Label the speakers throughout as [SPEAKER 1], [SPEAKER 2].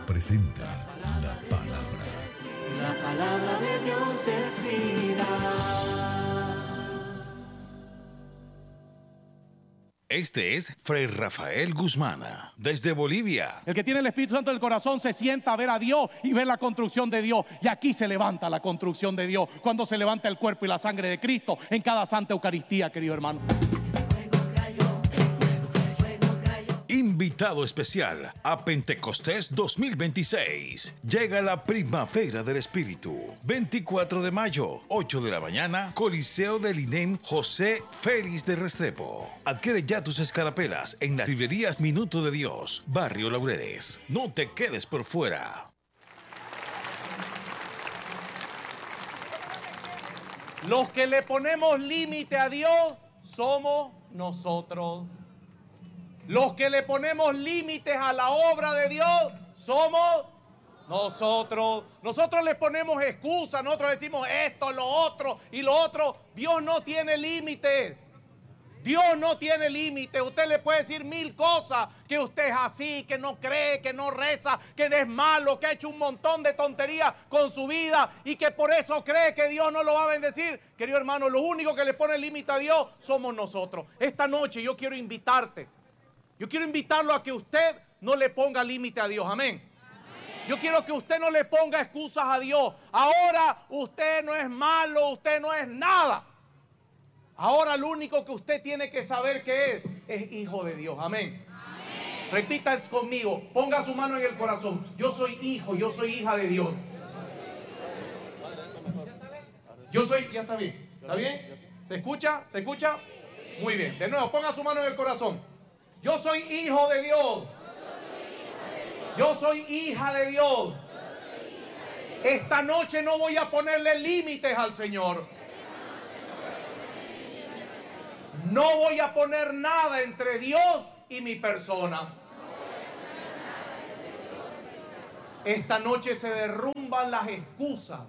[SPEAKER 1] presenta la palabra.
[SPEAKER 2] La palabra de Dios es vida.
[SPEAKER 3] Este es Fray Rafael Guzmán, desde Bolivia.
[SPEAKER 4] El que tiene el Espíritu Santo del corazón se sienta a ver a Dios y ver la construcción de Dios. Y aquí se levanta la construcción de Dios, cuando se levanta el cuerpo y la sangre de Cristo en cada Santa Eucaristía, querido hermano.
[SPEAKER 3] Invitado especial a Pentecostés 2026. Llega la primavera del Espíritu. 24 de mayo, 8 de la mañana, Coliseo del INEM José Félix de Restrepo. Adquiere ya tus escarapelas en las librerías Minuto de Dios, Barrio Laureles. No te quedes por fuera.
[SPEAKER 4] Los que le ponemos límite a Dios somos nosotros. Los que le ponemos límites a la obra de Dios somos nosotros. Nosotros le ponemos excusas, nosotros decimos esto, lo otro y lo otro. Dios no tiene límites. Dios no tiene límite. Usted le puede decir mil cosas, que usted es así, que no cree, que no reza, que es malo, que ha hecho un montón de tonterías con su vida y que por eso cree que Dios no lo va a bendecir. Querido hermano, lo único que le pone límite a Dios somos nosotros. Esta noche yo quiero invitarte. Yo quiero invitarlo a que usted no le ponga límite a Dios. Amén. Yo quiero que usted no le ponga excusas a Dios. Ahora usted no es malo, usted no es nada. Ahora lo único que usted tiene que saber que es hijo de Dios. Amén. Repita conmigo, ponga su mano en el corazón. Yo soy hijo, yo soy hija de Dios. Yo soy, ya está bien. ¿Está bien? ¿Se escucha? ¿Se escucha? Muy bien. De nuevo, ponga su mano en el corazón. Yo soy hijo de Dios. Yo soy hija de Dios. Esta noche no voy a ponerle límites al Señor. No voy a poner nada entre Dios y mi persona. Esta noche se derrumban las excusas.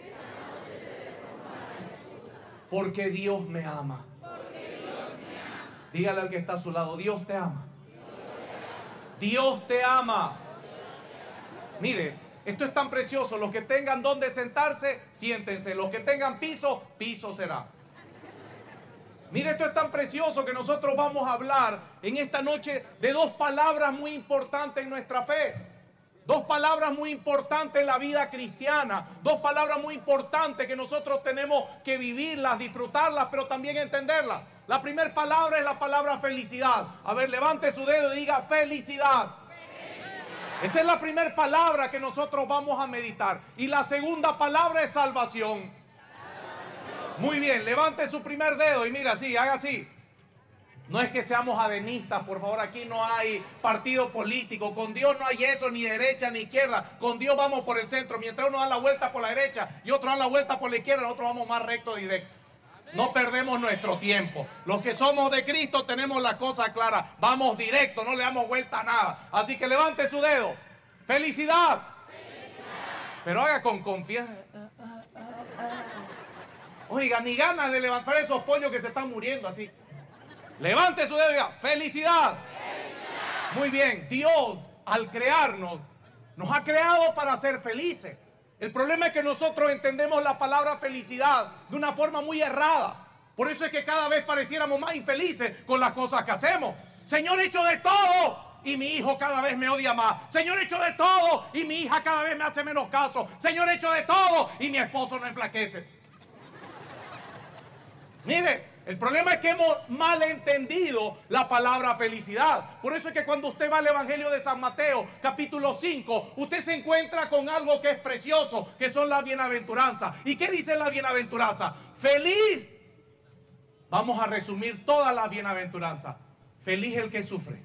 [SPEAKER 4] Porque Dios me ama. Dígale al que está a su lado, Dios te ama. Dios te ama. Mire, esto es tan precioso. Los que tengan donde sentarse, siéntense. Los que tengan piso, piso será. Mire, esto es tan precioso que nosotros vamos a hablar en esta noche de dos palabras muy importantes en nuestra fe. Dos palabras muy importantes en la vida cristiana. Dos palabras muy importantes que nosotros tenemos que vivirlas, disfrutarlas, pero también entenderlas. La primera palabra es la palabra felicidad. A ver, levante su dedo y diga felicidad. Esa es la primera palabra que nosotros vamos a meditar. Y la segunda palabra es salvación. Muy bien, levante su primer dedo y mira así, haga así. No es que seamos adenistas, por favor, aquí no hay partido político. Con Dios no hay eso, ni derecha ni izquierda. Con Dios vamos por el centro. Mientras uno da la vuelta por la derecha y otro da la vuelta por la izquierda, nosotros vamos más recto, directo. No perdemos nuestro tiempo. Los que somos de Cristo tenemos la cosa clara. Vamos directo, no le damos vuelta a nada. Así que levante su dedo. ¡Felicidad! Pero haga con confianza. Oiga, ni ganas de levantar esos pollos que se están muriendo así. Levante su dedo y diga, ¡felicidad! ¡Felicidad! Muy bien, Dios al crearnos, nos ha creado para ser felices. El problema es que nosotros entendemos la palabra felicidad de una forma muy errada. Por eso es que cada vez pareciéramos más infelices con las cosas que hacemos. Señor, he hecho de todo y mi hijo cada vez me odia más. Señor, he hecho de todo y mi hija cada vez me hace menos caso. Señor, he hecho de todo y mi esposo no enflaquece. Mire, el problema es que hemos malentendido la palabra felicidad. Por eso es que cuando usted va al Evangelio de San Mateo, capítulo 5, usted se encuentra con algo que es precioso, que son las bienaventuranzas. ¿Y qué dice la bienaventuranza? Feliz. Vamos a resumir todas las bienaventuranzas. Feliz el que sufre.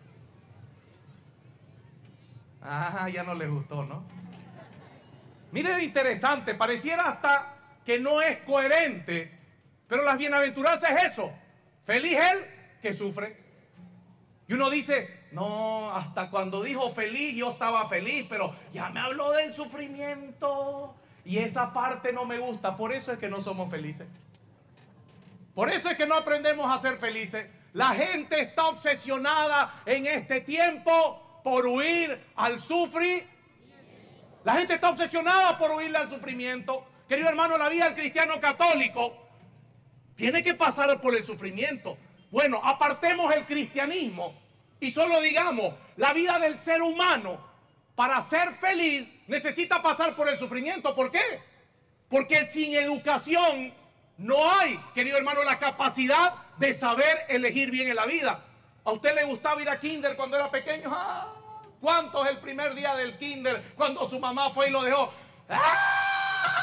[SPEAKER 4] Ah, ya no le gustó, ¿no? Mire, interesante, pareciera hasta que no es coherente. Pero las bienaventuranzas es eso. Feliz el que sufre. Y uno dice, no, hasta cuando dijo feliz yo estaba feliz, pero ya me habló del sufrimiento. Y esa parte no me gusta. Por eso es que no somos felices. Por eso es que no aprendemos a ser felices. La gente está obsesionada en este tiempo por huir al sufrimiento. La gente está obsesionada por huirle al sufrimiento. Querido hermano, la vida del cristiano católico tiene que pasar por el sufrimiento. Bueno, apartemos el cristianismo y solo digamos, la vida del ser humano para ser feliz necesita pasar por el sufrimiento. ¿Por qué? Porque sin educación no hay, querido hermano, la capacidad de saber elegir bien en la vida. ¿A usted le gustaba ir a kinder cuando era pequeño? ¡Ah! ¿Cuántos el primer día del kinder cuando su mamá fue y lo dejó? ¡Ah!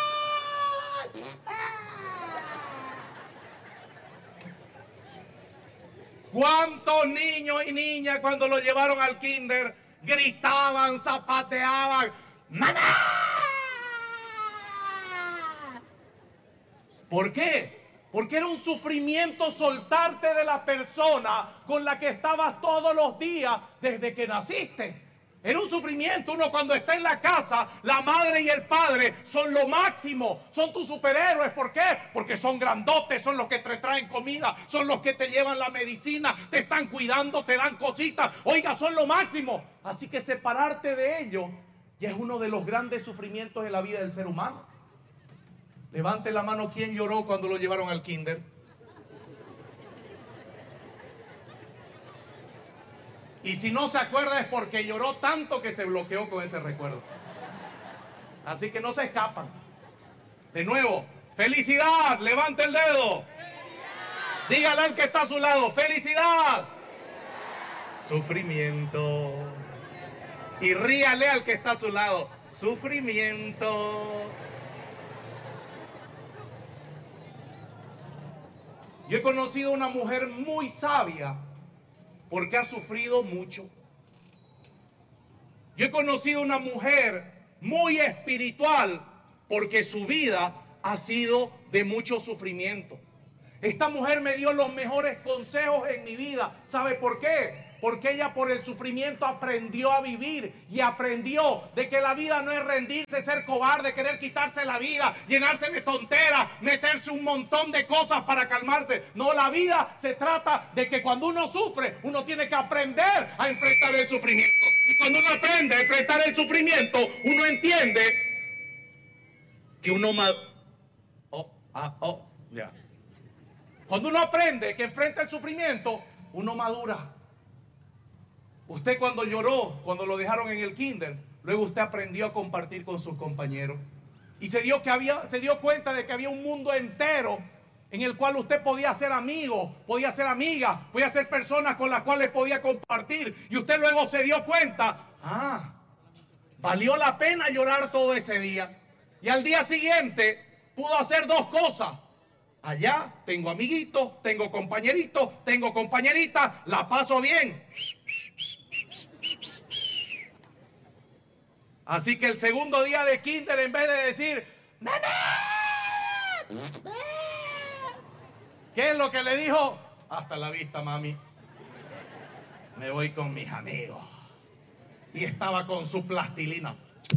[SPEAKER 4] ¿Cuántos niños y niñas cuando lo llevaron al kinder gritaban, zapateaban? ¡Mamá! ¿Por qué? Porque era un sufrimiento soltarte de la persona con la que estabas todos los días desde que naciste. Era un sufrimiento. Uno cuando está en la casa, la madre y el padre son lo máximo, son tus superhéroes. ¿Por qué? Porque son grandotes, son los que te traen comida, son los que te llevan la medicina, te están cuidando, te dan cositas. Oiga, son lo máximo. Así que separarte de ellos ya es uno de los grandes sufrimientos en la vida del ser humano. Levante la mano, ¿quién lloró cuando lo llevaron al kinder? Y si no se acuerda es porque lloró tanto que se bloqueó con ese recuerdo. Así que no se escapan. De nuevo, felicidad, levante el dedo. ¡Felicidad! Dígale al que está a su lado, ¡felicidad! Sufrimiento. Y ríale al que está a su lado, sufrimiento. Yo he conocido una mujer muy sabia porque ha sufrido mucho. Yo he conocido una mujer muy espiritual porque su vida ha sido de mucho sufrimiento. Esta mujer me dio los mejores consejos en mi vida. ¿Sabe por qué? Porque ella por el sufrimiento aprendió a vivir y aprendió de que la vida no es rendirse, ser cobarde, querer quitarse la vida, llenarse de tonteras, meterse un montón de cosas para calmarse. No, la vida se trata de que cuando uno sufre, uno tiene que aprender a enfrentar el sufrimiento. Y cuando uno aprende a enfrentar el sufrimiento, uno entiende que uno ya. Cuando uno aprende que enfrenta el sufrimiento, uno madura. Usted cuando lloró, cuando lo dejaron en el kinder, luego usted aprendió a compartir con sus compañeros. Y se dio cuenta de que había un mundo entero en el cual usted podía ser amigo, podía ser amiga, podía ser personas con las cuales podía compartir. Y usted luego se dio cuenta, valió la pena llorar todo ese día. Y al día siguiente pudo hacer dos cosas. Allá tengo amiguitos, tengo compañeritos, tengo compañeritas, la paso bien. Así que el segundo día de kinder, en vez de decir, ¡mamá! ¿Qué es lo que le dijo? Hasta la vista, mami. Me voy con mis amigos. Y estaba con su plastilina.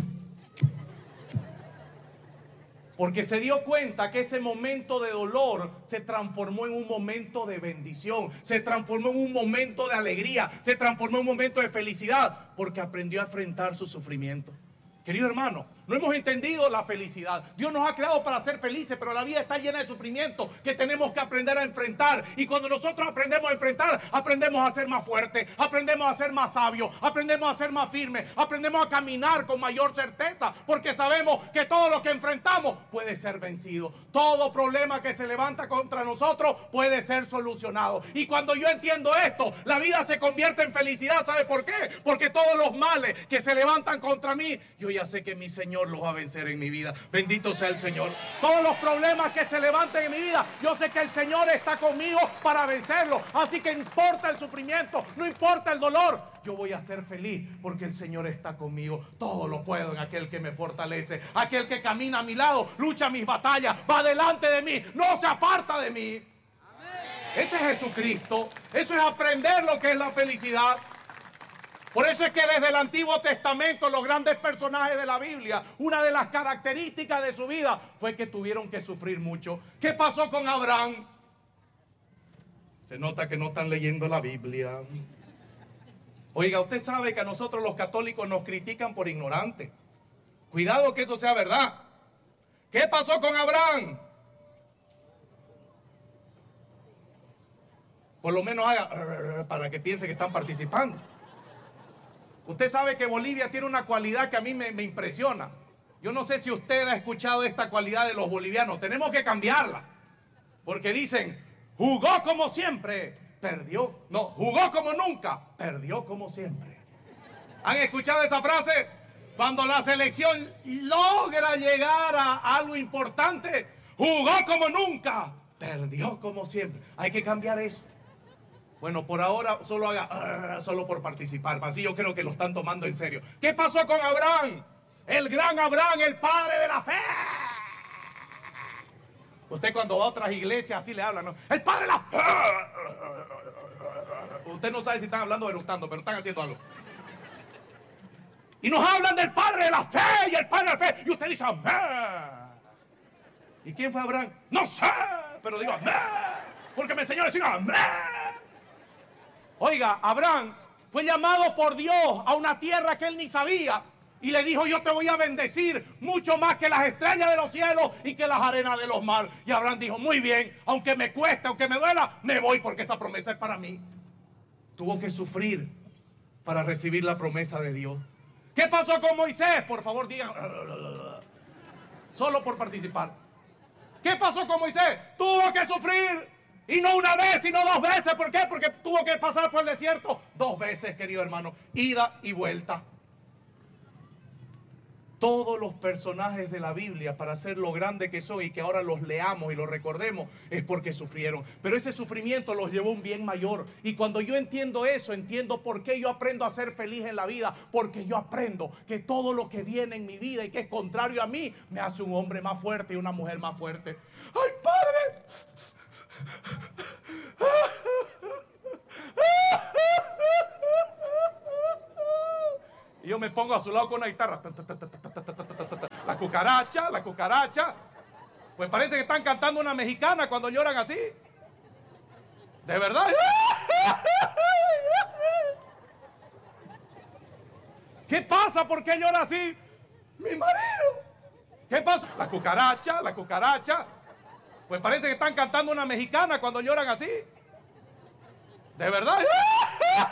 [SPEAKER 4] Porque se dio cuenta que ese momento de dolor se transformó en un momento de bendición, se transformó en un momento de alegría, se transformó en un momento de felicidad, porque aprendió a enfrentar su sufrimiento. Querido hermano, no hemos entendido la felicidad. Dios nos ha creado para ser felices, pero la vida está llena de sufrimiento que tenemos que aprender a enfrentar. Y cuando nosotros aprendemos a enfrentar, aprendemos a ser más fuertes, aprendemos a ser más sabios, aprendemos a ser más firmes, aprendemos a caminar con mayor certeza, porque sabemos que todo lo que enfrentamos puede ser vencido. Todo problema que se levanta contra nosotros puede ser solucionado. Y cuando yo entiendo esto, la vida se convierte en felicidad. ¿Sabe por qué? Porque todos los males que se levantan contra mí, yo ya sé que mi Señor los va a vencer en mi vida. Bendito sea el Señor. Todos los problemas que se levanten en mi vida, yo sé que el Señor está conmigo para vencerlos. Así que no importa el sufrimiento, no importa el dolor, yo voy a ser feliz porque el Señor está conmigo. Todo lo puedo en aquel que me fortalece. Aquel que camina a mi lado, lucha mis batallas, va delante de mí, no se aparta de mí. Ese es Jesucristo. Eso es aprender lo que es la felicidad. Por eso es que desde el Antiguo Testamento los grandes personajes de la Biblia, una de las características de su vida fue que tuvieron que sufrir mucho. ¿Qué pasó con Abraham? Se nota que no están leyendo la Biblia. Oiga, usted sabe que a nosotros los católicos nos critican por ignorantes. Cuidado que eso sea verdad. ¿Qué pasó con Abraham? Por lo menos haga para que piense que están participando. Usted sabe que Bolivia tiene una cualidad que a mí me impresiona. Yo no sé si usted ha escuchado esta cualidad de los bolivianos. Tenemos que cambiarla. Porque dicen, jugó como siempre, perdió. No, jugó como nunca, perdió como siempre. ¿Han escuchado esa frase? Cuando la selección logra llegar a algo importante, jugó como nunca, perdió como siempre. Hay que cambiar eso. Bueno, por ahora solo haga, solo por participar. Así yo creo que lo están tomando en serio. ¿Qué pasó con Abraham? El gran Abraham, el padre de la fe. Usted cuando va a otras iglesias así le hablan, ¿no? El padre de la fe. Usted no sabe si están hablando o eructando, pero están haciendo algo. Y nos hablan del padre de la fe y el padre de la fe. Y usted dice, amén. ¿Y quién fue Abraham? No sé, pero digo, amén. Porque me enseñó a decir, amén. Oiga, Abraham fue llamado por Dios a una tierra que él ni sabía. Y le dijo, yo te voy a bendecir mucho más que las estrellas de los cielos y que las arenas de los mares. Y Abraham dijo, muy bien, aunque me cueste, aunque me duela, me voy porque esa promesa es para mí. Tuvo que sufrir para recibir la promesa de Dios. ¿Qué pasó con Moisés? Por favor, digan. Solo por participar. ¿Qué pasó con Moisés? Tuvo que sufrir. Y no una vez, sino dos veces. ¿Por qué? Porque tuvo que pasar por el desierto 2 veces, querido hermano. Ida y vuelta. Todos los personajes de la Biblia, para ser lo grande que son y que ahora los leamos y los recordemos, es porque sufrieron. Pero ese sufrimiento los llevó a un bien mayor. Y cuando yo entiendo eso, entiendo por qué yo aprendo a ser feliz en la vida. Porque yo aprendo que todo lo que viene en mi vida y que es contrario a mí, me hace un hombre más fuerte y una mujer más fuerte. ¡Ay, Padre! Y yo me pongo a su lado con una guitarra. La cucaracha, la cucaracha. Pues parece que están cantando una mexicana cuando lloran así. De verdad. ¿Qué pasa? ¿Por qué llora así? Mi marido. ¿Qué pasa? La cucaracha, la cucaracha. Pues parece que están cantando una mexicana cuando lloran así. De verdad.